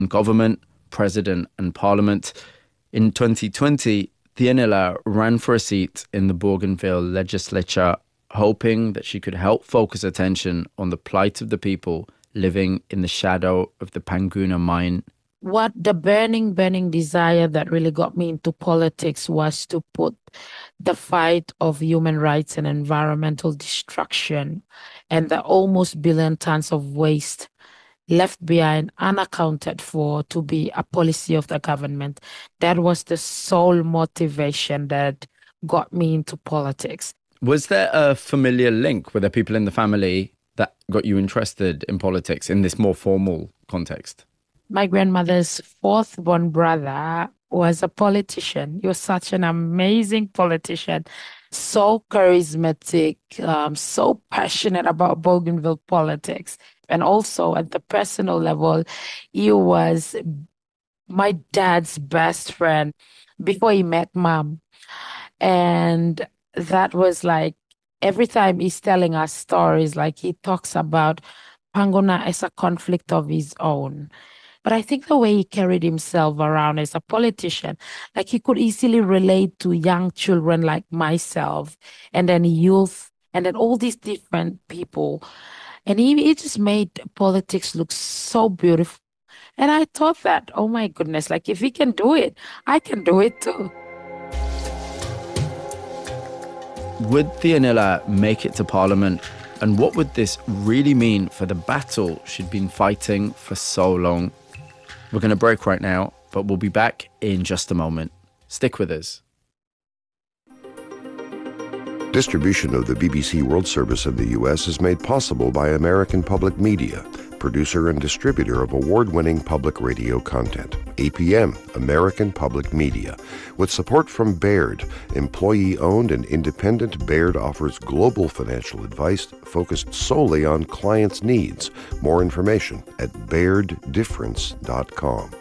government, president, and parliament. In 2020, Dianella ran for a seat in the Bougainville legislature, hoping that she could help focus attention on the plight of the people living in the shadow of the Panguna mine. What the burning desire that really got me into politics was to put the fight of human rights and environmental destruction and the almost billion tons of waste left behind unaccounted for to be a policy of the government. That was the sole motivation that got me into politics. Was there a familiar link? Were there people in the family that got you interested in politics in this more formal context? My grandmother's fourth born brother was a politician. He was such an amazing politician, so charismatic, so passionate about Bougainville politics. And also at the personal level, he was my dad's best friend before he met mom. And that was like every time he's telling us stories, like he talks about Panguna as a conflict of his own. But I think the way he carried himself around as a politician, like he could easily relate to young children like myself, and then youth, and then all these different people. And he just made politics look so beautiful. And I thought that, oh my goodness, like if he can do it, I can do it too. Would Dianella make it to Parliament? And what would this really mean for the battle she'd been fighting for so long? We're going to break right now, but we'll be back in just a moment. Stick with us. Distribution of the BBC World Service in the U.S. is made possible by American Public Media, producer and distributor of award-winning public radio content. APM, American Public Media. With support from Baird, employee-owned and independent, Baird offers global financial advice focused solely on clients' needs. More information at bairdifference.com.